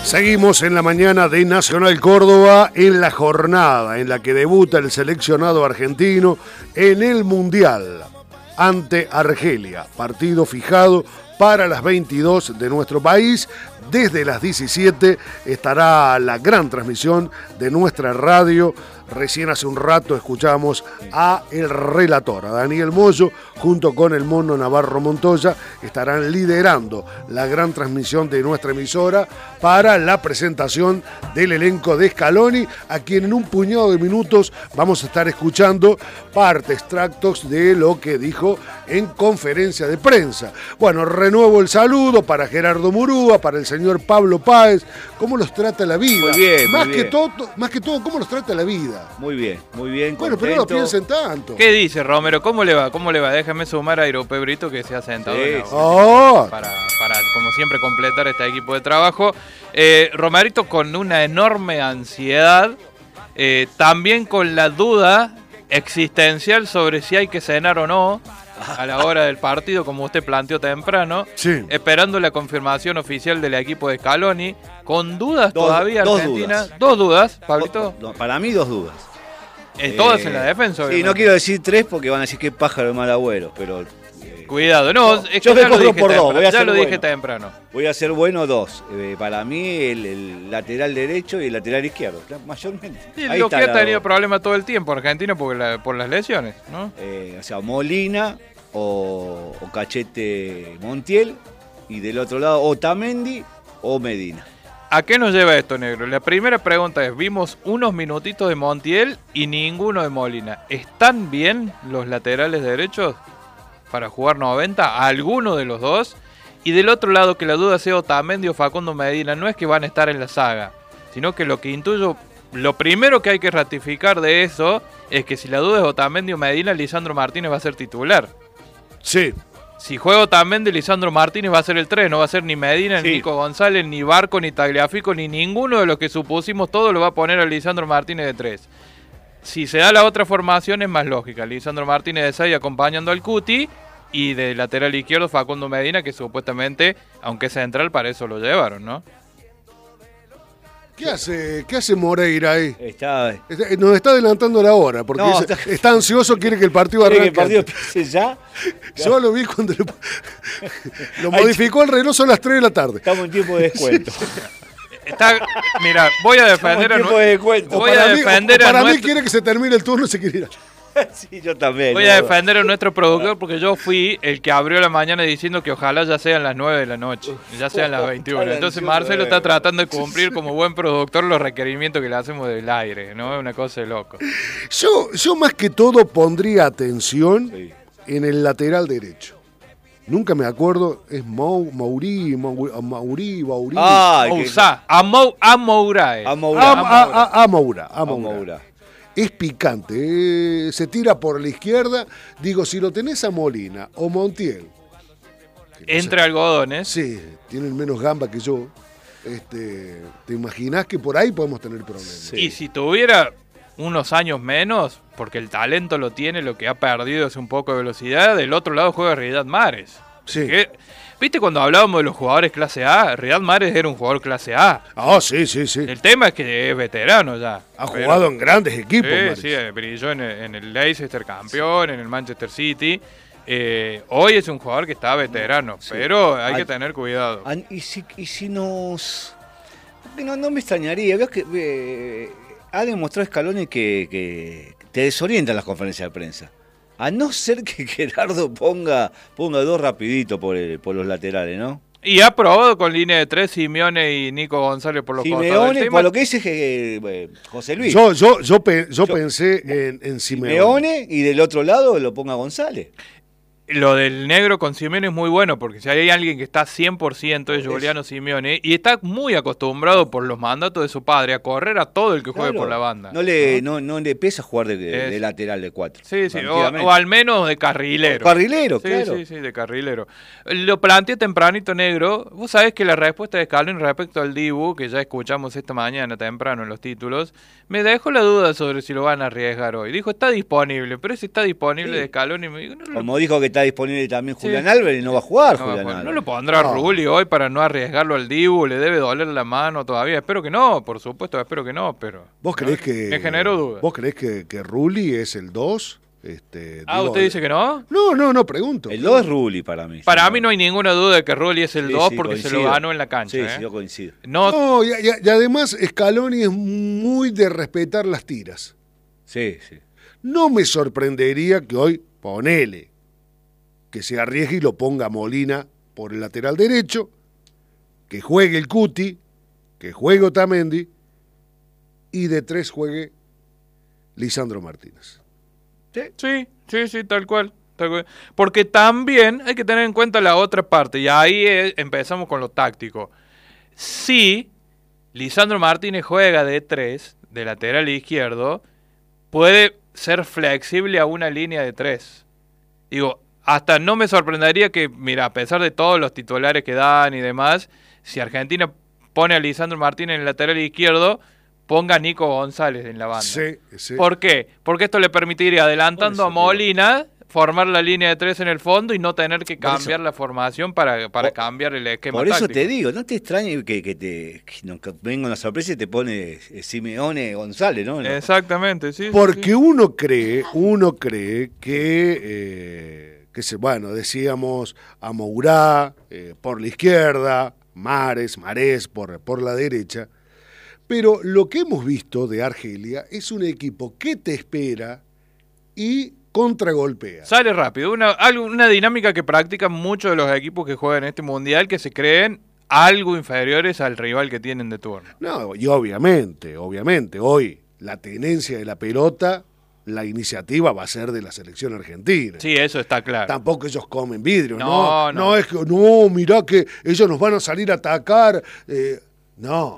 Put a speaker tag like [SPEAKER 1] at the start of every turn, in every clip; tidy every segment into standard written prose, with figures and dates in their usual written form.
[SPEAKER 1] Seguimos en la mañana de Nacional Córdoba, en la jornada en la que debuta el seleccionado argentino en el Mundial ante Argelia. Partido fijado para las 22 de nuestro país. Desde las 17 estará la gran transmisión de nuestra radio. Recién hace un rato escuchamos a el relator, a Daniel Moyo, junto con el Mono Navarro Montoya, estarán liderando la gran transmisión de nuestra emisora para la presentación del elenco de Scaloni, a quien en un puñado de minutos vamos a estar escuchando extractos de lo que dijo en conferencia de prensa. Bueno, renuevo el saludo para Gerardo Murúa, para el señor Pablo Páez. ¿Cómo los trata la vida?
[SPEAKER 2] Muy bien,
[SPEAKER 1] más que todo, ¿cómo los trata la vida?
[SPEAKER 2] Muy bien,
[SPEAKER 1] bueno,
[SPEAKER 2] contento.
[SPEAKER 1] pero no lo piensen tanto.
[SPEAKER 3] ¿Qué dice Romero? ¿Cómo le va? Déjame sumar a Aerope Brito, que se ha sentado para, como siempre, completar este equipo de trabajo. Romerito con una enorme ansiedad, también con la duda existencial sobre si hay que cenar o no a la hora del partido, como usted planteó temprano,
[SPEAKER 1] sí.
[SPEAKER 3] Esperando la confirmación oficial del equipo de Scaloni, con dudas todavía Argentina.
[SPEAKER 2] Dudas.
[SPEAKER 3] ¿Dos dudas, Pablito?
[SPEAKER 2] Para mí 2 dudas.
[SPEAKER 3] Todas en la defensa,
[SPEAKER 2] obviamente. Sí, no quiero decir 3 porque van a decir que pájaro de mal agüero, pero...
[SPEAKER 3] Cuidado, no, es que
[SPEAKER 2] yo
[SPEAKER 3] ya
[SPEAKER 2] me
[SPEAKER 3] lo
[SPEAKER 2] corro
[SPEAKER 3] dije
[SPEAKER 2] por 2,
[SPEAKER 3] temprano,
[SPEAKER 2] voy a
[SPEAKER 3] ya
[SPEAKER 2] ser
[SPEAKER 3] lo dije
[SPEAKER 2] bueno.
[SPEAKER 3] temprano.
[SPEAKER 2] Voy a ser bueno 2. Para mí el lateral derecho y el lateral izquierdo, mayormente.
[SPEAKER 3] Sí,
[SPEAKER 2] Ahí
[SPEAKER 3] lo
[SPEAKER 2] está
[SPEAKER 3] que ha tenido problemas todo el tiempo Argentina por las lesiones, ¿no?
[SPEAKER 2] O sea, Molina o Cachete Montiel, y del otro lado Otamendi o Medina.
[SPEAKER 3] ¿A qué nos lleva esto, negro? La primera pregunta es, vimos unos minutitos de Montiel y ninguno de Molina. ¿Están bien los laterales derechos para jugar 90? ¿Alguno de los dos? Y del otro lado, que la duda sea Otamendi o Facundo Medina, no es que van a estar en la saga, sino que lo que intuyo, lo primero que hay que ratificar de eso es que si la duda es Otamendi o Medina, Lisandro Martínez va a ser titular.
[SPEAKER 1] Sí.
[SPEAKER 3] Si juega Otamendi, Lisandro Martínez va a ser el 3, no va a ser ni Medina, ni Nico González, ni Barco, ni Tagliafico, ni ninguno de los que supusimos, todo lo va a poner a Lisandro Martínez de 3. Si se da la otra formación es más lógica, Lisandro Martínez de 6 acompañando al Cuti, y de lateral izquierdo Facundo Medina, que supuestamente, aunque es central, para eso lo llevaron, ¿no?
[SPEAKER 1] ¿Qué hace Moreira ahí? Nos está adelantando la hora, porque está ansioso, quiere que el partido arranque.
[SPEAKER 2] ¿Quiere que el partido empiece ya?
[SPEAKER 1] Yo lo vi cuando lo modificó el reloj, son las 3 de la tarde.
[SPEAKER 2] Estamos en tiempo de descuento.
[SPEAKER 3] Mira, voy a defender
[SPEAKER 1] Para mí quiere que se termine el turno y se quiere ir.
[SPEAKER 2] Sí, yo también.
[SPEAKER 3] Voy a defender a nuestro productor porque yo fui el que abrió la mañana diciendo que ojalá ya sean las 9 de la noche, ya sean las 21. Entonces Marcelo está tratando de cumplir como buen productor los requerimientos que le hacemos del aire, ¿no? Es una cosa de loco.
[SPEAKER 1] Yo más que todo pondría atención en el lateral derecho. Nunca me acuerdo, es Mauri. Amoura. Es picante, se tira por la izquierda. Digo, si lo tenés a Molina o Montiel,
[SPEAKER 3] entre algodones.
[SPEAKER 1] Sí, tienen menos gamba que yo. ¿Te imaginás que por ahí podemos tener problemas?
[SPEAKER 3] Sí. Y si tuviera unos años menos, porque el talento lo tiene, lo que ha perdido es un poco de velocidad, del otro lado juega Riyad Mahrez.
[SPEAKER 1] Sí.
[SPEAKER 3] ¿Viste cuando hablábamos de los jugadores clase A? Riyad Mahrez era un jugador clase A.
[SPEAKER 1] Ah, sí.
[SPEAKER 3] El tema es que es veterano ya.
[SPEAKER 1] Ha jugado en grandes equipos,
[SPEAKER 3] Sí, brilló en el Leicester campeón, en el Manchester City. Hoy es un jugador que está veterano, pero hay que tener cuidado.
[SPEAKER 2] Y si nos... No me extrañaría, ves que ha demostrado Scaloni que te desorienta en las conferencias de prensa. A no ser que Gerardo ponga 2 rapidito por los laterales, ¿no?
[SPEAKER 3] Y ha probado con línea de 3 Simeone y Nico González por los costados.
[SPEAKER 2] Por lo que dice José Luis.
[SPEAKER 1] Yo pensé en
[SPEAKER 2] Simeone y del otro lado lo ponga González.
[SPEAKER 3] Lo del negro con Simeone es muy bueno, porque si hay alguien que está 100% es Giuliano Simeone, y está muy acostumbrado por los mandatos de su padre a correr a todo el que juegue por la banda.
[SPEAKER 2] No le pesa jugar de lateral de 4.
[SPEAKER 3] Sí, o al menos de carrilero.
[SPEAKER 2] Carrilero, claro.
[SPEAKER 3] Sí, de carrilero. Lo planteé tempranito, negro. Vos sabés que la respuesta de Scaloni respecto al Dibu, que ya escuchamos esta mañana temprano en los títulos, me dejó la duda sobre si lo van a arriesgar hoy. Dijo, está disponible, pero si está disponible de Scaloni, me dijo,
[SPEAKER 2] como dijo que está está disponible también
[SPEAKER 3] Sí.
[SPEAKER 2] Julián Álvarez y no va a jugar
[SPEAKER 3] No,
[SPEAKER 2] Julián
[SPEAKER 3] no
[SPEAKER 2] Álvarez.
[SPEAKER 3] lo pondrá
[SPEAKER 1] No.
[SPEAKER 3] Rulli hoy para no arriesgarlo al Dibu, le debe doler la mano todavía. Espero que no, por supuesto, espero que no, pero...
[SPEAKER 1] ¿Vos creés que
[SPEAKER 3] Me generó dudas.
[SPEAKER 1] ¿Vos creés que Rulli es el 2?
[SPEAKER 3] ¿Usted dice que no?
[SPEAKER 1] No, pregunto.
[SPEAKER 2] El 2 es Rulli para mí.
[SPEAKER 3] Para mí no hay ninguna duda de que Rulli es el
[SPEAKER 2] Sí,
[SPEAKER 3] 2
[SPEAKER 2] sí,
[SPEAKER 3] porque se
[SPEAKER 2] coincido.
[SPEAKER 3] lo ganó en la cancha.
[SPEAKER 2] Sí,
[SPEAKER 3] ¿eh?
[SPEAKER 2] sí, yo coincido.
[SPEAKER 3] No,
[SPEAKER 1] No, y además Scaloni es muy de respetar las tiras.
[SPEAKER 2] Sí, sí.
[SPEAKER 1] No me sorprendería que hoy, ponele, que se arriesgue y lo ponga Molina por el lateral derecho, que juegue el Cuti, que juegue Otamendi y de 3 juegue Lisandro Martínez.
[SPEAKER 3] sí, tal cual. Porque también hay que tener en cuenta la otra parte, y ahí empezamos con lo táctico. Si Lisandro Martínez juega de 3, de lateral izquierdo, puede ser flexible a una línea de 3. Digo, hasta no me sorprendería que, mira, a pesar de todos los titulares que dan y demás, si Argentina pone a Lisandro Martínez en el lateral izquierdo, ponga a Nico González en la banda.
[SPEAKER 1] Sí.
[SPEAKER 3] ¿Por qué? Porque esto le permitiría, adelantando a Molina, formar la línea de 3 en el fondo y no tener que cambiar la formación para cambiar el esquema
[SPEAKER 2] Por eso
[SPEAKER 3] táctico.
[SPEAKER 2] te digo, no te extrañe que venga una sorpresa y te pone Simeone González, ¿no?
[SPEAKER 3] Exactamente, sí.
[SPEAKER 1] Porque
[SPEAKER 3] sí.
[SPEAKER 1] uno cree que decíamos a Mourá por la izquierda, Marés por la derecha, pero lo que hemos visto de Argelia es un equipo que te espera y contragolpea.
[SPEAKER 3] Sale rápido, una dinámica que practican muchos de los equipos que juegan este mundial, que se creen algo inferiores al rival que tienen de turno.
[SPEAKER 1] No, y obviamente, hoy la tenencia de la pelota, la iniciativa va a ser de la selección argentina.
[SPEAKER 3] Sí, eso está claro.
[SPEAKER 1] Tampoco ellos comen vidrio,
[SPEAKER 3] No.
[SPEAKER 1] no es que, no, mirá que ellos nos van a salir a atacar. No.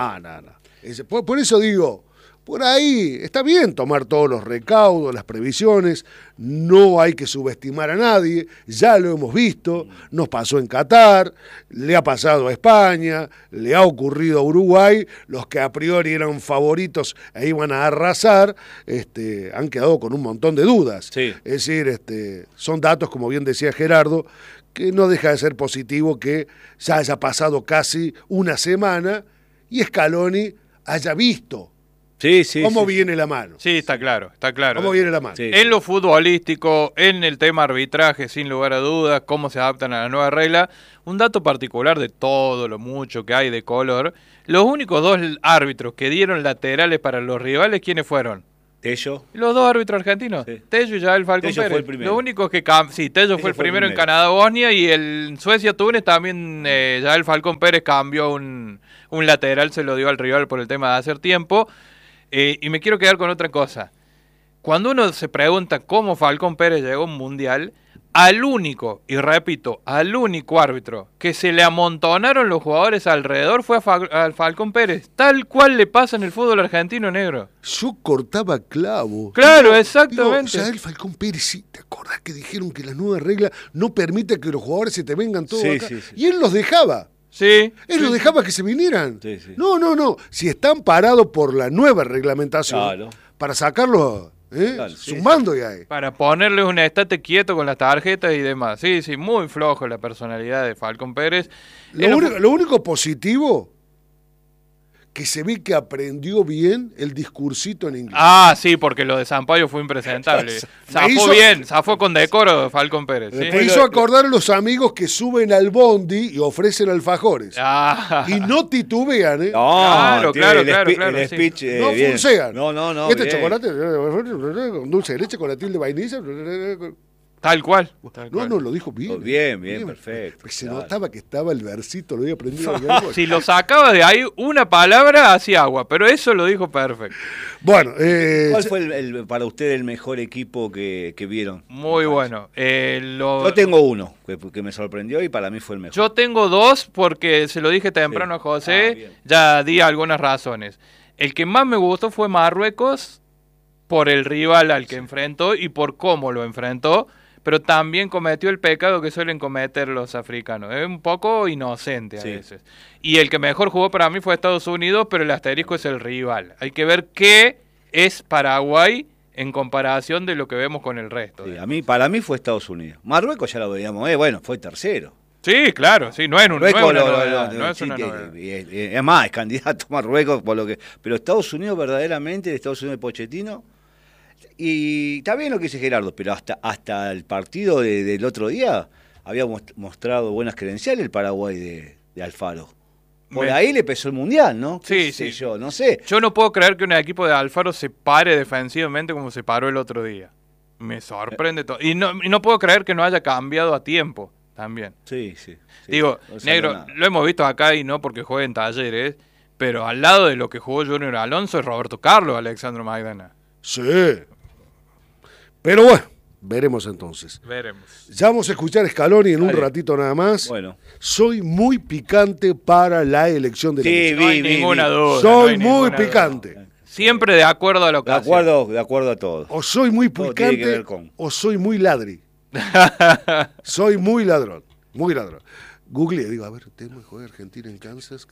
[SPEAKER 1] Por eso digo, por ahí está bien tomar todos los recaudos, las previsiones, no hay que subestimar a nadie, ya lo hemos visto, nos pasó en Qatar, le ha pasado a España, le ha ocurrido a Uruguay, los que a priori eran favoritos e iban a arrasar, han quedado con un montón de dudas.
[SPEAKER 2] Sí.
[SPEAKER 1] Es decir, son datos, como bien decía Gerardo, que no deja de ser positivo que ya haya pasado casi una semana y Scaloni haya visto cómo viene la mano.
[SPEAKER 3] Sí, está claro.
[SPEAKER 1] ¿Cómo viene la mano?
[SPEAKER 2] Sí.
[SPEAKER 3] En lo futbolístico, en el tema arbitraje, sin lugar a dudas, cómo se adaptan a la nueva regla. Un dato particular de todo lo mucho que hay de color, los únicos 2 árbitros que dieron laterales para los rivales, ¿quiénes fueron?
[SPEAKER 2] Tello.
[SPEAKER 3] Los 2 árbitros argentinos,
[SPEAKER 2] Sí.
[SPEAKER 3] Tello y Yael Falcón
[SPEAKER 2] Tello
[SPEAKER 3] Pérez.
[SPEAKER 2] fue el primero.
[SPEAKER 3] Lo único que Tello fue el primero en Canadá-Bosnia y en Suecia-Túnez también Yael Falcón Pérez cambió un lateral, se lo dio al rival por el tema de hacer tiempo. Y me quiero quedar con otra cosa. Cuando uno se pregunta cómo Falcón Pérez llegó a un mundial, al único árbitro que se le amontonaron los jugadores alrededor fue al Falcón Pérez, tal cual le pasa en el fútbol argentino, negro.
[SPEAKER 1] Yo cortaba clavo.
[SPEAKER 3] Claro, exactamente.
[SPEAKER 1] O sea, el Falcón Pérez, sí, ¿te acordás que dijeron que la nueva regla no permite que los jugadores se te vengan todos
[SPEAKER 2] Sí,
[SPEAKER 1] acá?
[SPEAKER 2] sí, sí.
[SPEAKER 1] Y él los dejaba.
[SPEAKER 3] Sí.
[SPEAKER 1] Él los dejaba que se vinieran.
[SPEAKER 2] Sí, sí.
[SPEAKER 1] No. Si están parados por la nueva reglamentación,
[SPEAKER 2] Claro.
[SPEAKER 1] para sacarlos,
[SPEAKER 2] Claro, sí,
[SPEAKER 1] zumbando ya.
[SPEAKER 3] Para ponerles un estate quieto con las tarjetas y demás. Sí, muy flojo la personalidad de Falcón Pérez.
[SPEAKER 1] Lo único positivo, que se ve que aprendió bien el discursito en inglés.
[SPEAKER 3] Ah, sí, porque lo de Sampaio fue impresentable. Zafó con decoro Falcón Pérez. ¿sí?
[SPEAKER 1] Me hizo acordar a los amigos que suben al bondi y ofrecen alfajores.
[SPEAKER 3] Ah.
[SPEAKER 1] Y no titubean, ¿eh?
[SPEAKER 3] Claro,
[SPEAKER 2] tiene
[SPEAKER 3] claro,
[SPEAKER 2] el
[SPEAKER 3] sí.
[SPEAKER 2] speech,
[SPEAKER 1] No
[SPEAKER 2] bien.
[SPEAKER 1] funcean.
[SPEAKER 2] No.
[SPEAKER 1] Este
[SPEAKER 2] bien.
[SPEAKER 1] chocolate con dulce de leche, con la tilde de vainilla.
[SPEAKER 3] Tal cual.
[SPEAKER 1] No, lo dijo bien.
[SPEAKER 2] Bien, perfecto.
[SPEAKER 1] Se
[SPEAKER 2] claro.
[SPEAKER 1] notaba que estaba el versito, lo había aprendido. de memoria.
[SPEAKER 3] Si lo sacaba de ahí una palabra, hacía agua, pero eso lo dijo perfecto.
[SPEAKER 1] Bueno,
[SPEAKER 2] ¿Cuál fue para usted el mejor equipo que vieron?
[SPEAKER 3] Muy bueno.
[SPEAKER 2] Yo tengo uno que me sorprendió y para mí fue el mejor.
[SPEAKER 3] Yo tengo 2 porque se lo dije temprano
[SPEAKER 2] Sí.
[SPEAKER 3] a José,
[SPEAKER 2] Bien.
[SPEAKER 3] ya di algunas razones. El que más me gustó fue Marruecos por el rival al que enfrentó y por cómo lo enfrentó, pero también cometió el pecado que suelen cometer los africanos. Es un poco inocente a veces. Y el que mejor jugó para mí fue Estados Unidos, pero el asterisco es el rival. Hay que ver qué es Paraguay en comparación de lo que vemos con el resto.
[SPEAKER 2] Sí, para mí fue Estados Unidos. Marruecos ya lo veíamos, bueno, fue tercero.
[SPEAKER 3] Sí, claro, sí, no es una novedad.
[SPEAKER 2] Es más, es candidato Marruecos, pero Estados Unidos verdaderamente, Estados Unidos de Pochettino, y está bien lo que dice Gerardo, pero hasta el partido del otro día había mostrado buenas credenciales el Paraguay de Alfaro. Por ahí le pesó el Mundial, ¿no?
[SPEAKER 3] Sí.
[SPEAKER 2] Yo no sé.
[SPEAKER 3] Yo no puedo creer que un equipo de Alfaro se pare defensivamente como se paró el otro día. Me sorprende todo. Y no puedo creer que no haya cambiado a tiempo también.
[SPEAKER 2] Sí.
[SPEAKER 3] Digo,
[SPEAKER 2] No
[SPEAKER 3] negro,
[SPEAKER 2] nada.
[SPEAKER 3] lo hemos visto acá y no porque juegue en Talleres, pero al lado de lo que jugó Junior Alonso es Roberto Carlos, Alexandro Maidana.
[SPEAKER 1] Sí. Pero bueno, veremos entonces.
[SPEAKER 3] Veremos.
[SPEAKER 1] Ya vamos a escuchar Scaloni en un
[SPEAKER 2] Dale.
[SPEAKER 1] ratito nada más.
[SPEAKER 2] Bueno.
[SPEAKER 1] Soy muy picante para la elección de la
[SPEAKER 2] Sí,
[SPEAKER 1] música.
[SPEAKER 3] No hay ninguna duda.
[SPEAKER 1] Soy
[SPEAKER 3] no hay
[SPEAKER 1] muy
[SPEAKER 3] ninguna
[SPEAKER 1] picante.
[SPEAKER 3] duda. Siempre de acuerdo a la
[SPEAKER 2] De
[SPEAKER 3] ocasión.
[SPEAKER 2] acuerdo a todo.
[SPEAKER 1] O soy muy
[SPEAKER 2] Todo tiene que
[SPEAKER 1] picante
[SPEAKER 2] ver con-
[SPEAKER 1] o soy muy ladri. Soy muy ladrón. Muy ladrón. Google, digo, a ver, tenemos que jugar Argentina en Kansas.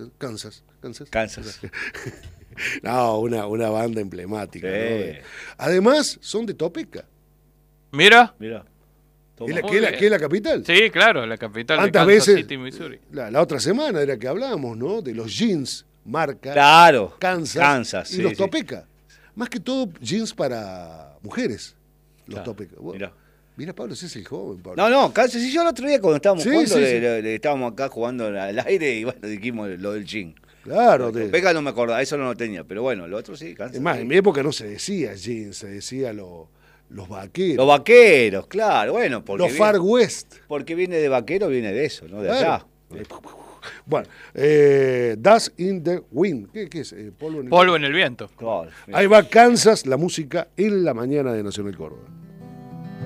[SPEAKER 2] Kansas.
[SPEAKER 1] No, una banda emblemática.
[SPEAKER 2] Sí.
[SPEAKER 1] ¿No? Además, son de Topeka.
[SPEAKER 3] Mira.
[SPEAKER 2] Mira.
[SPEAKER 1] ¿Es la,
[SPEAKER 3] Muy
[SPEAKER 1] que, es la,
[SPEAKER 3] bien.
[SPEAKER 1] que es la capital?
[SPEAKER 3] Sí, claro, la capital de
[SPEAKER 1] ¿Cuántas
[SPEAKER 3] Kansas
[SPEAKER 1] veces?
[SPEAKER 3] City, Missouri.
[SPEAKER 1] La otra semana era que hablábamos, ¿no? De los jeans, marca,
[SPEAKER 2] Claro.
[SPEAKER 1] Kansas y
[SPEAKER 2] sí,
[SPEAKER 1] los
[SPEAKER 2] sí.
[SPEAKER 1] Topeka. Más que todo jeans para mujeres, los
[SPEAKER 2] Claro,
[SPEAKER 1] Topeka. Bueno,
[SPEAKER 2] mirá.
[SPEAKER 1] mira, Pablo, ese es el joven, Pablo.
[SPEAKER 2] No, Kansas. Y yo el otro día cuando estábamos
[SPEAKER 1] Sí,
[SPEAKER 2] jugando,
[SPEAKER 1] sí,
[SPEAKER 2] estábamos acá jugando al aire y bueno, dijimos lo del jean.
[SPEAKER 1] Claro.
[SPEAKER 2] Topeka no me acordaba, eso no lo tenía, pero bueno, lo otro sí, Kansas.
[SPEAKER 1] Es más,
[SPEAKER 2] sí.
[SPEAKER 1] en mi época no se decía jeans, se decía los vaqueros.
[SPEAKER 2] Los vaqueros, claro, bueno, porque
[SPEAKER 1] Los Far West.
[SPEAKER 2] porque viene de vaquero, viene de eso, ¿no? De allá.
[SPEAKER 1] Claro. Bueno, Dust in the Wind. ¿Qué es? Polvo en el
[SPEAKER 3] Polvo en el viento.
[SPEAKER 1] Ahí va Kansas, la música en la mañana de Nacional Córdoba.